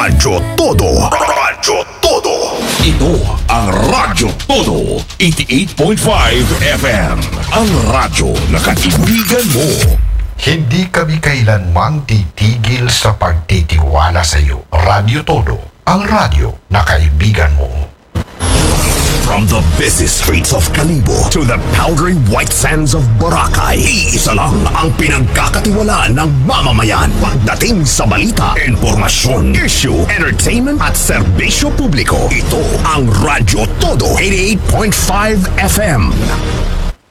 Radyo Todo. Radyo Todo. Ito ang Radyo Todo. 88.5 FM. Ang radyo na kaibigan mo. Hindi kami kailanmang titigil sa pagtitiwala sa iyo. Radyo Todo, ang radyo na kaibigan mo. From the busy streets of Kalibo to the powdery white sands of Boracay, iisa lang ang pinagkakatiwalaan ng mamamayan pagdating sa balita, informasyon, issue, entertainment at serbisyo publiko. Ito ang Radyo Todo 88.5 FM.